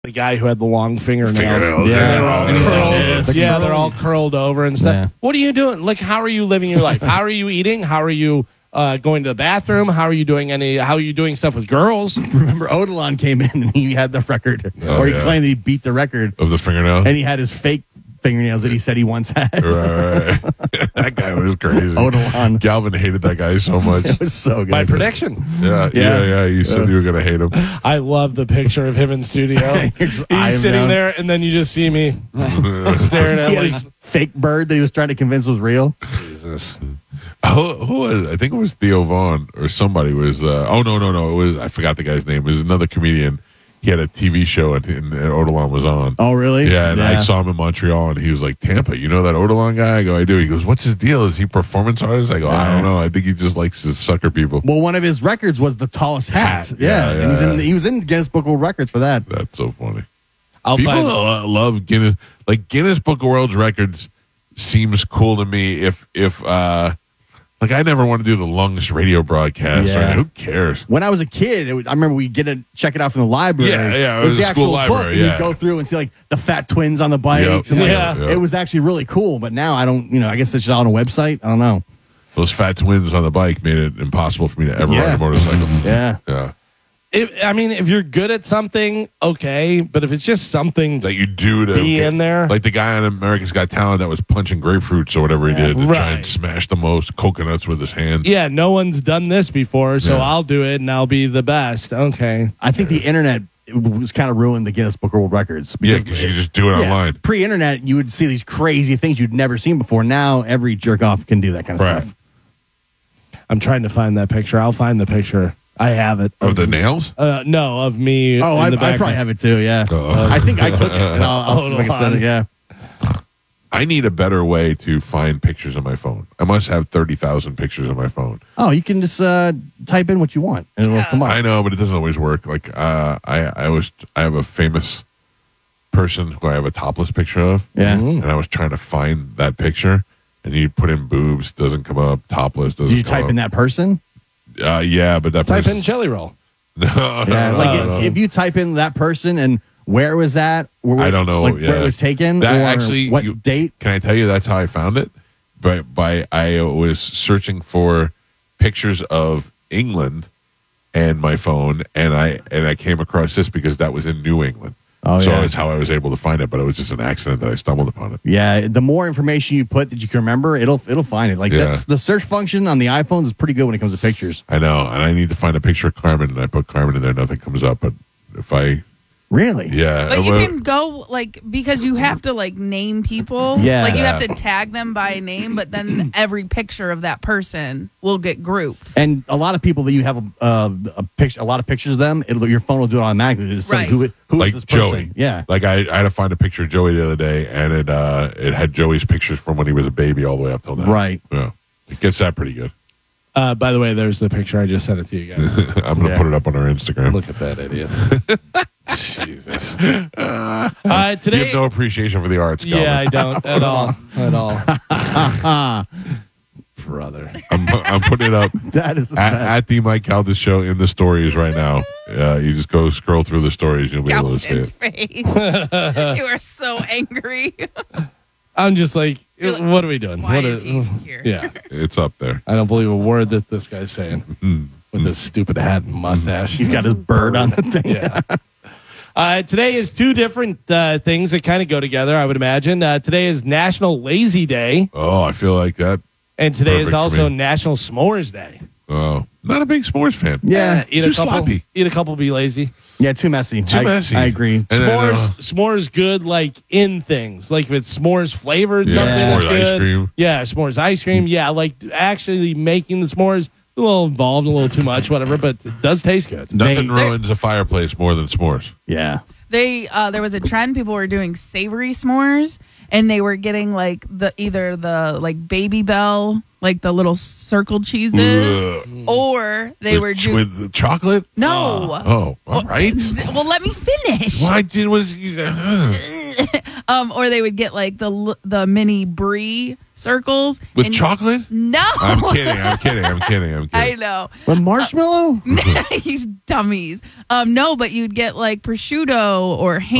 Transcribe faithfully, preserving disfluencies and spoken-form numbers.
the guy who had the long fingernails. Fingernails, Yeah, yeah. they're all And he's like curled. this. Yeah, they're all curled over and stuff. Yeah. What are you doing? Like, how are you living your life? How are you eating? How are you uh, going to the bathroom? How are you doing any? How are you doing stuff with girls? Remember, Odilon came in and he had the record, Oh, or he yeah. claimed that he beat the record, Of the fingernail? and he had his fake fingernails that he said he once had. Right, right. That guy was crazy. Odilon. Galvin hated that guy so much. It was so good. My prediction. Yeah, yeah, Yeah. yeah. You said you were going to hate him. I love the picture of him in studio. You're just eyeing He's him sitting down. there, and then you just see me staring at He had like, his fake bird that he was trying to convince was real. Jesus. Who, who was? I think it was Theo Vaughn or somebody was. Uh, oh no, no, no! It was. I forgot the guy's name. It was another comedian. He had a T V show and, and Odilon was on. Oh, really? Yeah, and I saw him in Montreal, and he was like, "Tampa, you know that Odilon guy?" I go, "I do." He goes, "What's his deal? Is he performance artist?" I go, "I don't know. I think he just likes to sucker people." Well, one of his records was the tallest hat. Hat. Yeah, Yeah, and yeah, he's in, yeah. he was in Guinness Book of World Records for that. That's so funny. I'll People find. uh, love Guinness. Like Guinness Book of World Records seems cool to me. If if uh, like I never want to do the longest radio broadcast. Yeah. Right? Who cares? When I was a kid, it was, I remember we'd get it, check it out from the library. Yeah, yeah, it It was was a the school actual library, book, and yeah. you'd go through and see like the fat twins on the bikes. Yep, And, like, yeah, yeah. It was actually really cool, but now I don't, you know, I guess it's just on a website. I don't know. Those fat twins on the bike made it impossible for me to ever Yeah. ride a motorcycle. Yeah. Yeah. If, I mean, if you're good at something, okay. But if it's just something That you do to be get- in there, Like the guy on America's Got Talent that was punching grapefruits or whatever he did to try and Right. smash the most coconuts with his hand. yeah, no one's done this before, so Yeah. I'll do it and I'll be the best. Okay. I think the internet was kind of ruined the Guinness Book of World Records. Yeah, because you can just do it Yeah, online. pre-internet, you would see these crazy things you'd never seen before. Now every jerk off can do that kind of Right. stuff. I'm trying to find that picture. I'll find the picture. I have it. Of the nails? Uh, no, of me. Oh, in I, the I probably background. have it too. Yeah, Uh-oh. I think I took it. And I'll, I'll see if I can send it. Yeah, I need a better way to find pictures on my phone. I must have thirty thousand pictures on my phone. oh, you can just uh, type in what you want and it'll come up. I know, but it doesn't always work. Like uh, I, I was, I have a famous person who I have a topless picture of, Yeah. Mm. and I was trying to find that picture, and you put in boobs, doesn't come up. Topless doesn't. Did you come type up. in that person? Uh, yeah, but that Type person. in jelly roll. no, no, Yeah, no, like no, if, no. if you type in that person and where was that? Where, I don't know, like, where yeah. it was taken. That or actually- what you- date? Can I tell you that's how I found it? By by, I was searching for pictures of England and my phone, and I and I came across this because that was in New England. Oh, so yeah. that's how I was able to find it. But it was just an accident that I stumbled upon it. Yeah, the more information you put that you can remember, it'll it'll find it. Like Yeah. that's, the search function on the iPhones is pretty good when it comes to pictures. I know, and I need to find a picture of Carmen, and I put Carmen in there, nothing comes up. But if I, Really? yeah, But you well, can go like because you have to like name people. Yeah. Like you have Yeah. to tag them by name, but then every picture of that person will get grouped. And a lot of people that you have a, uh, a picture, a lot of pictures of them, it'll, your phone will do it automatically. It'll say Right. who, who like is this person? Joey. Yeah. Like I, I had to find a picture of Joey the other day, and it uh, it had Joey's pictures from when he was a baby all the way up till now. Right. Yeah, it gets that pretty good. Uh, by the way, there's the picture. I just sent it to you guys. I'm gonna Yeah. put it up on our Instagram. Look at that idiot. Jesus. Uh, You today, have no appreciation for the arts, Calvin. yeah, I don't at all. At all. Brother. I'm, I'm putting it up That is the at, best. at the Mike Caldas show in the stories right now. Uh, you just go scroll through the stories, you'll be able to see Calvin's it. face. You are so angry. I'm just like, You're like, what are we doing? Why What is he here? Yeah. It's up there. I don't believe a word that this guy's saying Mm. with this stupid hat and mustache. He's got his bird on the thing. Yeah. Uh, today is two different uh, things that kind of go together, I would imagine. Uh, today is National Lazy Day, Oh, I feel like that. and today Perfect is for also me. National S'mores Day. Oh, not a big s'mores fan. Yeah. Uh, eat too a couple, sloppy. eat a couple, be lazy. Yeah, too messy. Too I, messy. I agree. And then, S'mores, uh, s'mores good like in things. Like if it's s'mores flavored Yeah, something, s'mores it's good. ice cream. Yeah, s'mores ice cream. Yeah, like actually making the s'mores a little involved, a little too much, whatever, but it does taste good. Nothing They- ruins a fireplace more than s'mores. Yeah. They uh, there was a trend. People were doing savory s'mores, and they were getting like the either the like Baby Bell, like the little circle cheeses, or they with, were ch- doing with the chocolate. no. Oh, all right. Well, let me finish. Why did was you? Uh, Um, or they would get like the l- the mini brie circles With and- chocolate? No, I'm kidding. I'm kidding. I'm kidding. I'm I kidding. know. With marshmallow? He's dummies. Um, no, but you'd get like prosciutto or ham.